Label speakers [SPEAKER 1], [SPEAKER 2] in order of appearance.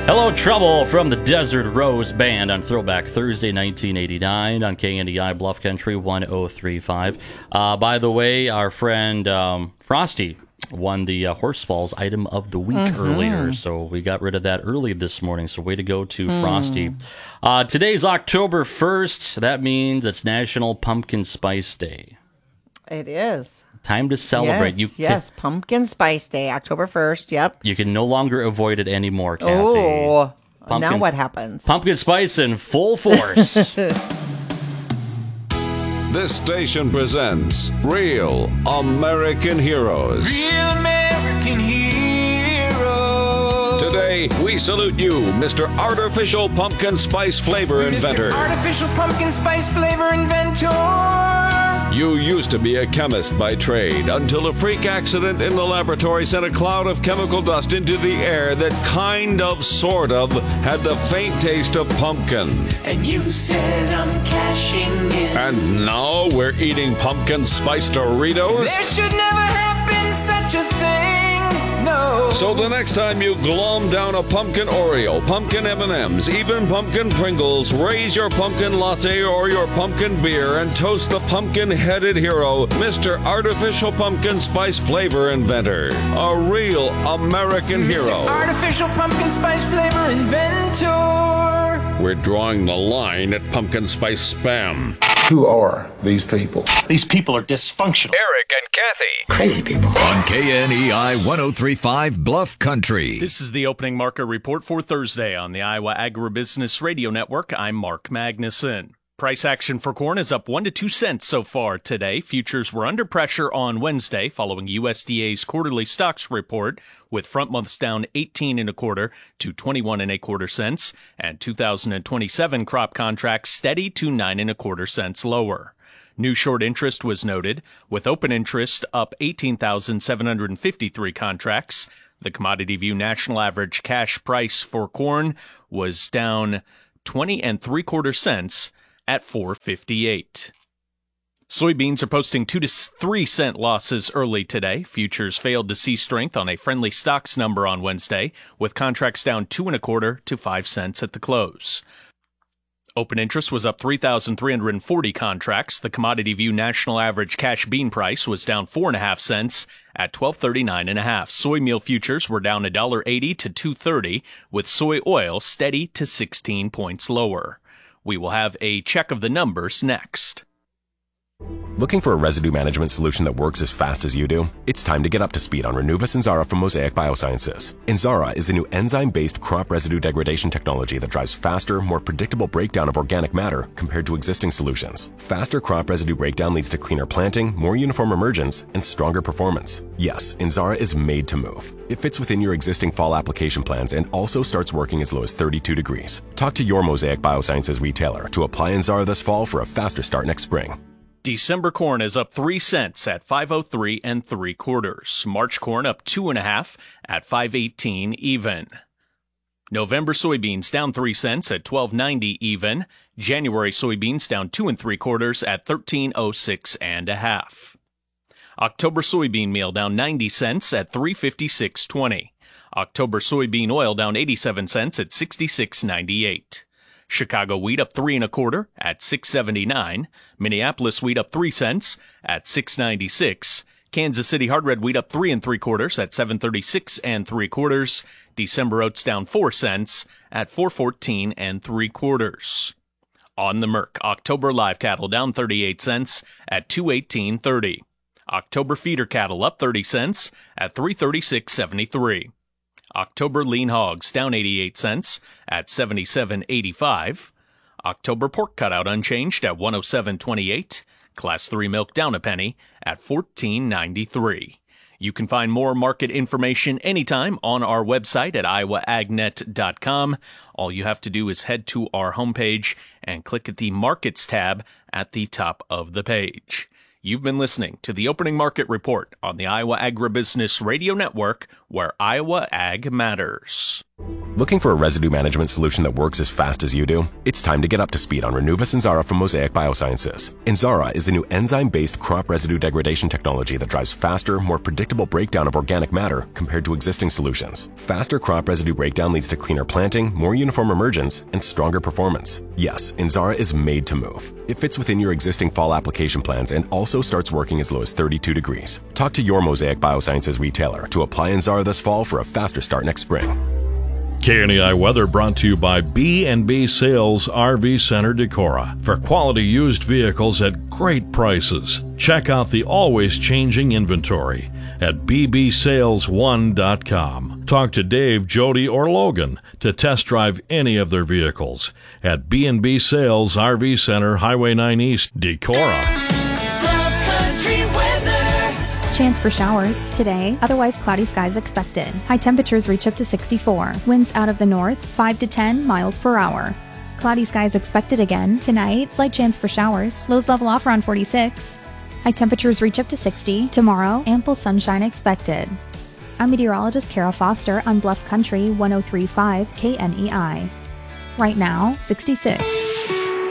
[SPEAKER 1] Hello, Trouble from the Desert Rose Band on Throwback Thursday, 1989 on KNDI Bluff Country 1035. By the way, our friend Frosty won the Horsefalls Item of the Week earlier, so we got rid of that early this morning, so way to go to Frosty. Today's October 1st. That means it's National Pumpkin Spice Day.
[SPEAKER 2] It is.
[SPEAKER 1] Time to celebrate.
[SPEAKER 2] Yes, Pumpkin Spice Day, October 1st, yep.
[SPEAKER 1] You can no longer avoid it anymore, Kathy.
[SPEAKER 2] Oh, now what happens?
[SPEAKER 1] Pumpkin spice in full force.
[SPEAKER 3] This station presents Real American Heroes.
[SPEAKER 4] Real American heroes.
[SPEAKER 3] Today, we salute you, Mr. Artificial Pumpkin Spice Flavor Inventor.
[SPEAKER 4] Mr. Artificial Pumpkin Spice Flavor Inventor.
[SPEAKER 3] You used to be a chemist by trade until a freak accident in the laboratory sent a cloud of chemical dust into the air that sort of, had the faint taste of pumpkin.
[SPEAKER 4] And you said I'm cashing in.
[SPEAKER 3] And now we're eating pumpkin spice Doritos?
[SPEAKER 4] There should never have been such a thing, no.
[SPEAKER 3] So the next time you glom down a pumpkin Oreo, pumpkin M&Ms, even pumpkin Pringles, raise your pumpkin latte or your pumpkin beer and toast the pumpkin-headed hero, Mr. Artificial Pumpkin Spice Flavor Inventor. A real American hero.
[SPEAKER 4] Artificial Pumpkin Spice Flavor Inventor.
[SPEAKER 3] We're drawing the line at pumpkin spice spam.
[SPEAKER 5] Who are these people?
[SPEAKER 6] These people are dysfunctional.
[SPEAKER 3] Eric and Kathy.
[SPEAKER 5] Crazy people.
[SPEAKER 7] On KNEI 1035 Bluff Country.
[SPEAKER 8] This is the opening market report for Thursday on the Iowa Agribusiness Radio Network. I'm Mark Magnuson. Price action for corn is up 1 to 2 cents so far today. Futures were under pressure on Wednesday following USDA's quarterly stocks report, with front months down 18 1/4 to 21 1/4 cents, and 2027 crop contracts steady to 9 1/4 cents lower. New short interest was noted, with open interest up 18,753 contracts. The Commodity View national average cash price for corn was down 20 3/4 cents at $4.58. Soybeans are posting 2 to 3 cent losses early today. Futures failed to see strength on a friendly stocks number on Wednesday, with contracts down 2 1/4 to 5 cents at the close. Open interest was up 3,340 contracts. The Commodity View national average cash bean price was down 4.5 cents at $12.39.5. Soy meal futures were down $1.80 to $2.30, with soy oil steady to 16 points lower. We will have a check of the numbers next.
[SPEAKER 9] Looking for a residue management solution that works as fast as you do? It's time to get up to speed on Renuvus Inzara from Mosaic Biosciences. Inzara is a new enzyme-based crop residue degradation technology that drives faster, more predictable breakdown of organic matter compared to existing solutions. Faster crop residue breakdown leads to cleaner planting, more uniform emergence, and stronger performance. Yes, Inzara is made to move. It fits within your existing fall application plans and also starts working as low as 32 degrees. Talk to your Mosaic Biosciences retailer to apply Inzara this fall for a faster start next spring.
[SPEAKER 8] December corn is up 3 cents at 5.03 3/4. March corn up 2.5 at 5.18 even. November soybeans down 3 cents at 12.90 even. January soybeans down 2 3/4 at 13.06 1/2. October soybean meal down 90 cents at 3.5620. October soybean oil down 87 cents at 66.98. Chicago wheat up 3 1/4 at 6.79. Minneapolis wheat up 3 cents at 6.96. Kansas City hard red wheat up 3 3/4 at 7.36 3/4. December oats down 4 cents at 4.14 3/4. On the Merc, October live cattle down 38 cents at 2.1830. October feeder cattle up 30 cents at 336.73. October lean hogs down 88 cents at 77.85. October pork cutout unchanged at 107.28. Class 3 milk down a penny at 14.93. You can find more market information anytime on our website at iowaagnet.com. All you have to do is head to our homepage and click at the Markets tab at the top of the page. You've been listening to the Opening Market Report on the Iowa Agribusiness Radio Network, where Iowa Ag matters.
[SPEAKER 9] Looking for a residue management solution that works as fast as you do? It's time to get up to speed on Renuvus Inzara from Mosaic Biosciences. Inzara is a new enzyme-based crop residue degradation technology that drives faster, more predictable breakdown of organic matter compared to existing solutions. Faster crop residue breakdown leads to cleaner planting, more uniform emergence, and stronger performance. Yes, Inzara is made to move. It fits within your existing fall application plans and also starts working as low as 32 degrees. Talk to your Mosaic Biosciences retailer to apply Inzara this fall for a faster start next spring.
[SPEAKER 10] KNEI weather brought to you by B&B Sales RV Center Decorah. For quality used vehicles at great prices, check out the always changing inventory at bbsales1.com. Talk to Dave, Jody, or Logan to test drive any of their vehicles at B&B Sales RV Center, Highway 9 East, Decorah.
[SPEAKER 11] Chance for showers today, otherwise cloudy skies expected. High temperatures reach up to 64. Winds out of the north, 5 to 10 miles per hour. Cloudy skies expected again tonight. Slight chance for showers. Lows level off around 46. High temperatures reach up to 60. Tomorrow, ample sunshine expected. I'm meteorologist Kara Foster on Bluff Country 103.5 KNEI. Right now, 66.